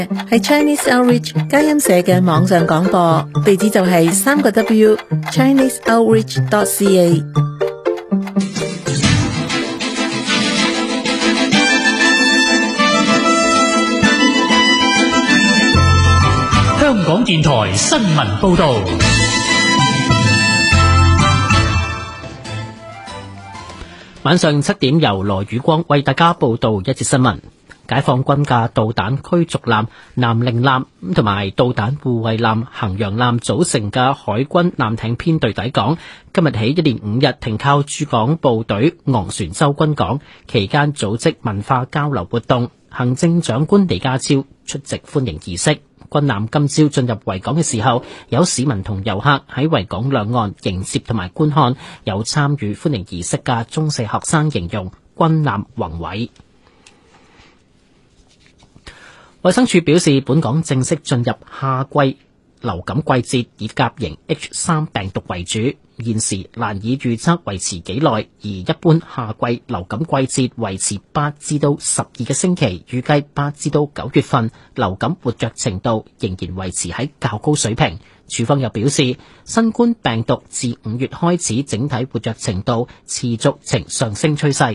係 Chinese Outreach 佳音社嘅網上廣播，地址就係3個W ChineseOutreach.ca。 香港電台新聞報道。晚上7點，由羅宇光為大家報道一節新聞。解放軍嘅導彈驅逐艦南寧艦同埋導彈護衛艦衡陽艦組成嘅海軍艦艇編隊抵港，今日起一連5日停靠駐港部隊昂船洲軍港，期間組織文化交流活動。行政長官李家超出席歡迎儀式。軍艦今朝進入維港嘅時候，有市民同遊客喺維港兩岸迎接同埋觀看。有參與歡迎儀式嘅中四學生形容軍艦宏偉。衛生署表示，本港正式進入夏季流感季節，以甲型 H3 病毒為主，現時難以預測維持幾耐，而一般夏季流感季節維持8至到12個星期，預計8至到9月份流感活躍程度仍然維持喺較高水平。署方又表示，新冠病毒自5月開始整體活躍程度持續呈上升趨勢。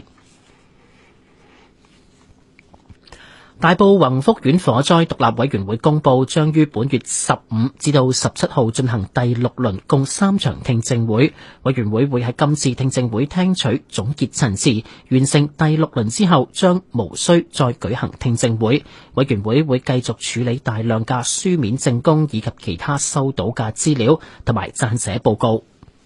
大埔宏福苑火災獨立委員會公佈，將於本月15至到17號進行第6輪共3場聽證會。委員會會喺今次聽證會聽取總結陳詞，完成第6輪之後，將無需再舉行聽證會。委員會會繼續處理大量嘅書面證供以及其他收到嘅資料，同埋撰寫報告。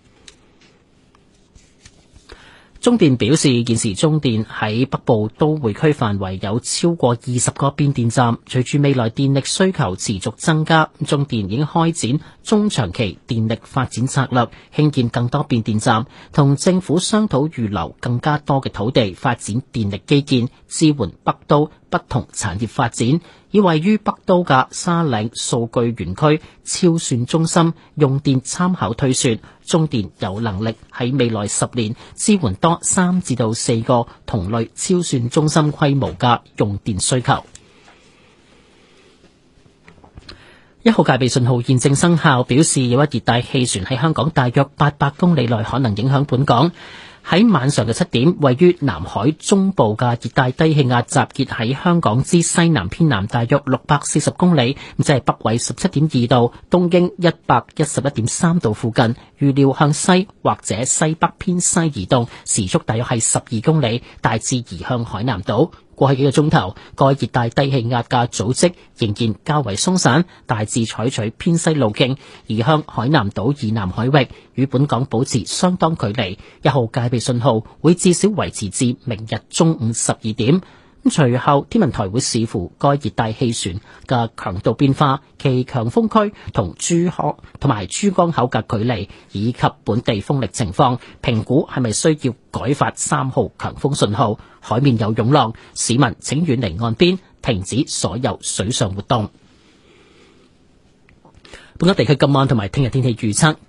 中電表示，現時中電喺北部都會區範圍有超過20個變電站，隨住未來電力需求持續增加，中電已經開展中長期電力發展策略，興建更多變電站，同政府商討預留更加多嘅土地發展電力基建，支援北都不同產業發展。以位於北都嘅沙嶺數據園區超算中心用電參考推算，中電有能力喺未來10年支援多3至到4個同類超算中心規模嘅用電需求。1號戒備信號現正生效，表示有一熱帶氣旋喺香港大約800公里內可能影響本港。喺晚上嘅7點，位於南海中部嘅熱帶低氣壓集結喺香港之西南偏南大約640公里，即係北緯17.2度、東經111.3度附近，預料向西或者西北偏西移動，時速大約係12公里，大致移向海南島。過去幾個鐘頭，該熱帶低氣壓嘅組織仍然較為鬆散，大致採取偏西路徑，移向海南島以南海域，與本港保持相當距離。1號戒備信號會至少維持至明日中午12點。隨後天文台會視乎該熱帶氣旋嘅強度變化、其強風區同珠江口嘅距離，以及本地風力情況，評估係咪需要改發3號強風信號。海面有湧浪，市民請遠離岸邊，停止所有水上活動。本港地區今晚同埋聽日天氣預測。